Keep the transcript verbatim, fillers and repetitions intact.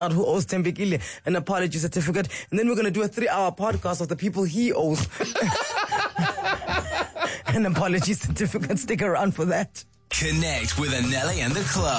out who owes Tembekile an apology certificate, and then we're going to do a three-hour podcast of the people he owes an apology certificate. Stick around for that. Connect with Anele and the club.